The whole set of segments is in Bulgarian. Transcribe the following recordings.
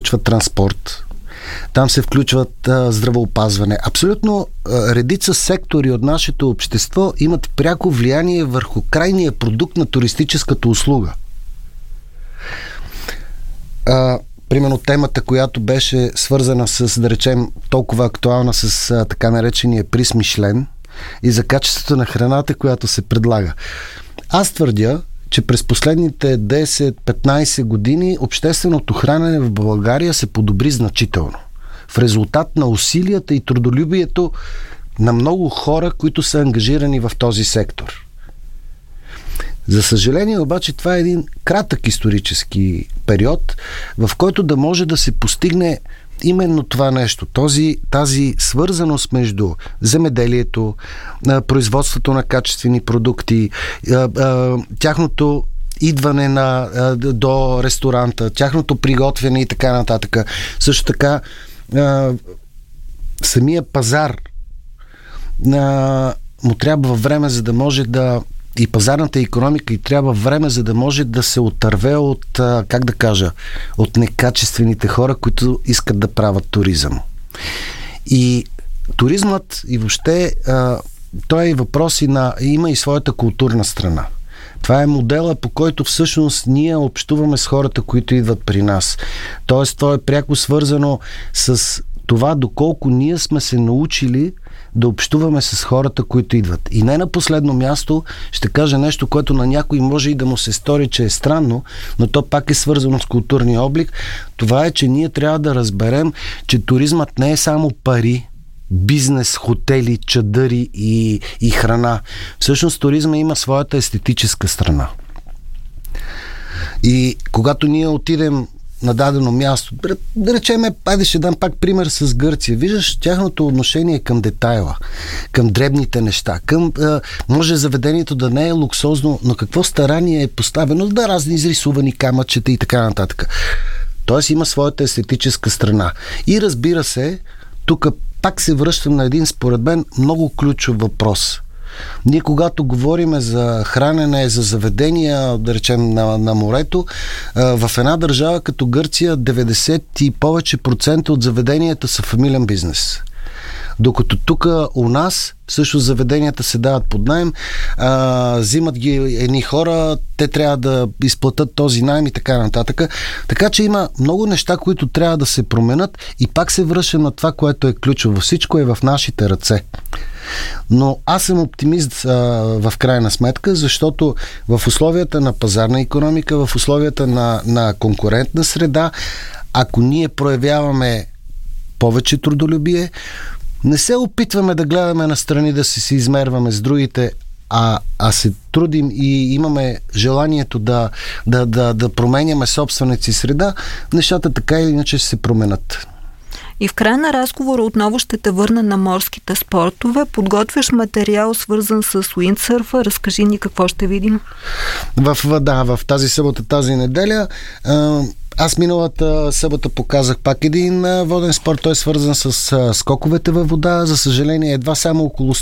включва транспорт, там се включват здравеопазване. Абсолютно редица сектори от нашето общество имат пряко влияние върху крайния продукт на туристическата услуга. Примерно темата, която беше свързана с, да речем, толкова актуална с така наречения приз Мишлен и за качеството на храната, която се предлага. Аз твърдя, че през последните 10-15 години общественото хранене в България се подобри значително. В резултат на усилията и трудолюбието на много хора, които са ангажирани в този сектор. За съжаление обаче това е един кратък исторически период, в който да може да се постигне именно това нещо. Тази свързаност между земеделието, производството на качествени продукти, тяхното идване до ресторанта, тяхното приготвяне и така нататък. Също така самия пазар му трябва време, за да може и пазарната икономика и трябва време, за да може да се отърве от, от некачествените хора, които искат да правят туризъм. И туризмът и въобще той е въпрос има и своята културна страна. Това е модела, по който всъщност ние общуваме с хората, които идват при нас. Тоест, това е пряко свързано с това, доколко ние сме се научили да общуваме с хората, които идват. И не на последно място ще кажа нещо, което на някой може и да му се стори, че е странно, но то пак е свързано с културния облик. Това е, че ние трябва да разберем, че туризмът не е само пари, бизнес, хотели, чадъри и храна. Всъщност туризма има своята естетическа страна. И когато ние отидем на дадено място, да речем, ще дам пак пример с Гърция. Виждаш тяхното отношение към детайла, към дребните неща, може заведението да не е луксозно, но какво старание е поставено, да разни изрисувани камъчета и така нататък. Тоест има своята естетическа страна. И разбира се, тук пак се връщам на един, според мен, много ключов въпрос. Ние, когато говорим за хранене, за заведения, да речем на морето, в една държава като Гърция 90 и повече процента от заведенията са фамилен бизнес. Докато тук у нас също заведенията се дават под наем, взимат ги едни хора, те трябва да изплатят този наем и така нататък. Така че има много неща, които трябва да се променят и пак се връщам на това, което е ключово. Всичко е в нашите ръце. Но аз съм оптимист в крайна сметка, защото в условията на пазарна икономика, в условията на конкурентна среда, ако ние проявяваме повече трудолюбие, не се опитваме да гледаме настрани, да се измерваме с другите, а се трудим и имаме желанието да променяме собствената си среда, нещата така или иначе ще се променят. И в края на разговора отново ще те върна на морските спортове. Подготвяш материал, свързан с уиндсърфа. Разкажи ни какво ще видим. В тази събота, тази неделя аз миналата събота показах пак един воден спорт. Той е свързан с скоковете във вода. За съжаление, едва само около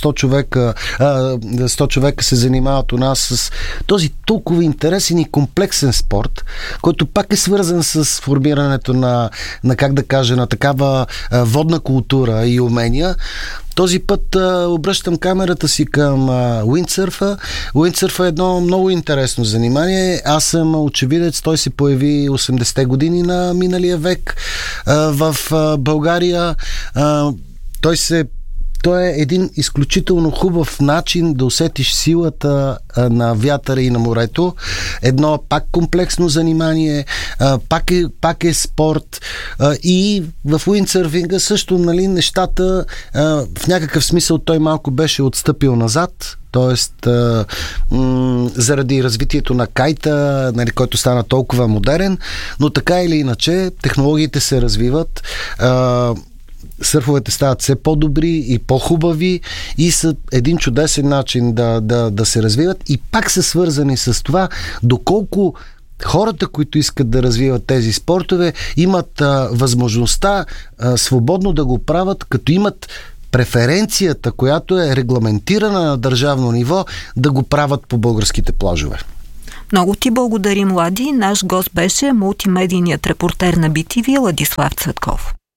100 човека се занимават у нас с този толкова интересен и комплексен спорт, който пак е свързан с формирането на такава водна култура и умения. Този път обръщам камерата си към уиндсърфа. Уиндсърфа е едно много интересно занимание. Аз съм очевидец, той се появи 80-те години на миналия век в България. Той е един изключително хубав начин да усетиш силата на вятъра и на морето. Едно пак комплексно занимание, пак е спорт. И в уиндсърфинга също, нещата в някакъв смисъл той малко беше отстъпил назад. Тоест, заради развитието на кайта, който стана толкова модерен, но така или иначе технологиите се развиват, сърфовете стават все по-добри и по-хубави и са един чудесен начин да се развиват и пак са свързани с това доколко хората, които искат да развиват тези спортове, имат възможността свободно да го правят, като имат преференцията, която е регламентирана на държавно ниво, да го правят по българските плажове. Много ти благодарим, Лади. Наш гост беше мултимедийният репортер на BTV Ладислав Цветков.